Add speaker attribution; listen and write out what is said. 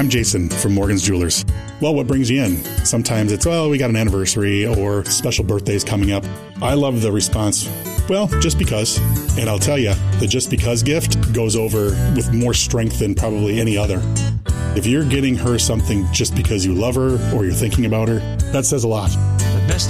Speaker 1: I'm Jason from Morgan's Jewelers. Well, what brings you in? Sometimes it's, we got an anniversary or special birthdays coming up. I love the response, well, just because. And I'll tell you, the just because gift goes over with more strength than probably any other. If you're getting her something just because you love her or you're thinking about her, that says a lot.